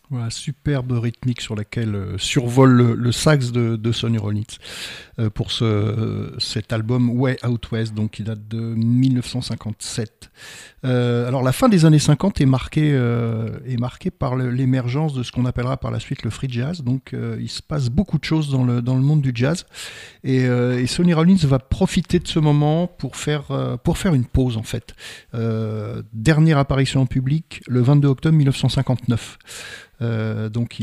Voilà, superbe rythmique sur laquelle survole le sax de Sonny Rollins pour cet album Way Out West, donc qui date de 1957. Alors la fin des années 50 est marquée par l'émergence de ce qu'on appellera par la suite le free jazz. Donc il se passe beaucoup de choses dans le monde du jazz et Sonny Rollins va profiter de ce moment pour faire une pause en fait. Dernière apparition en public le 22 octobre 1959. Donc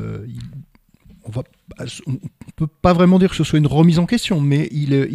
on peut pas vraiment dire que ce soit une remise en question, mais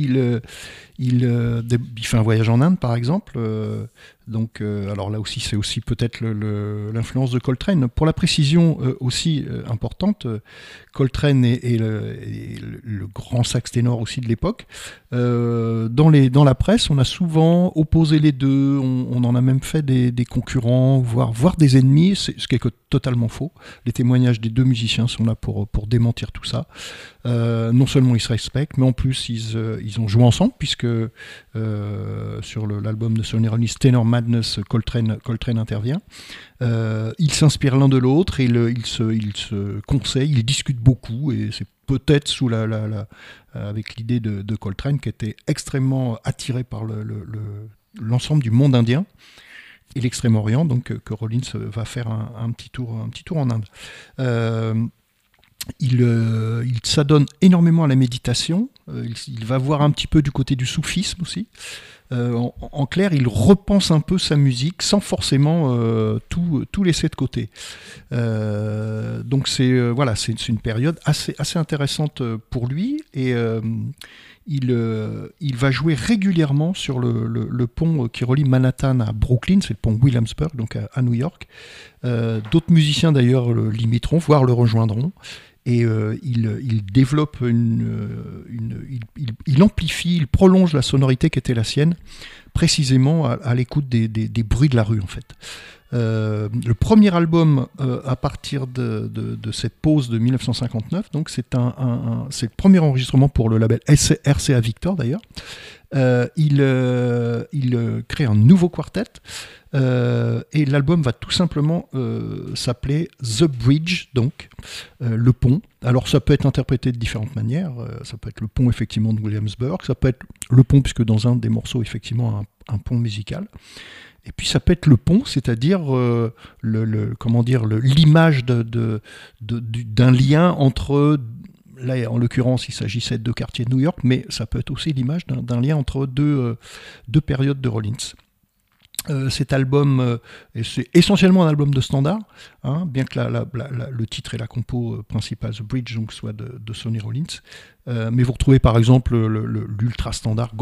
il fait un voyage en Inde, par exemple. Alors là aussi, c'est aussi peut-être l'influence de Coltrane. Pour la précision aussi importante, Coltrane est le grand sax ténor aussi de l'époque. Dans la presse, on a souvent opposé les deux. On en a même fait des concurrents, voire des ennemis, ce qui est totalement faux. Les témoignages des deux musiciens sont là pour démentir tout ça. Non seulement ils se respectent, mais en plus ils ont joué ensemble, puisque sur l'album de Sonny Rollins, Tenor Madness, Coltrane intervient. Ils s'inspirent l'un de l'autre, et ils se conseillent, ils discutent beaucoup, et c'est peut-être avec l'idée de Coltrane, qui était extrêmement attiré par l'ensemble du monde indien et l'Extrême-Orient, donc que Rollins va faire un petit tour en Inde. Il s'adonne énormément à la méditation. Il va voir un petit peu du côté du soufisme aussi. En clair, il repense un peu sa musique sans forcément tout laisser de côté. Donc c'est une période assez intéressante pour lui, et il va jouer régulièrement sur le pont qui relie Manhattan à Brooklyn, c'est le pont Williamsburg, donc à New York. D'autres musiciens d'ailleurs l'imiteront, voire le rejoindront. Et il développe il amplifie, il prolonge la sonorité qui était la sienne, précisément à l'écoute des bruits de la rue en fait. Le premier album à partir de cette pause de 1959, donc c'est le premier enregistrement pour le label RCA Victor d'ailleurs. Il crée un nouveau quartet. Et l'album va tout simplement s'appeler The Bridge, donc le pont. Alors ça peut être interprété de différentes manières. Ça peut être le pont effectivement de Williamsburg, ça peut être le pont, puisque dans un des morceaux effectivement un pont musical. Et puis ça peut être le pont, c'est-à-dire l'image d'un lien entre, là en l'occurrence il s'agissait de deux quartiers de New York, mais ça peut être aussi l'image d'un lien entre deux périodes de Rollins. Cet album, c'est essentiellement un album de standard, hein, bien que le titre et la compo principale, The Bridge, donc, soit de Sonny Rollins. Mais vous retrouvez par exemple l'ultra standard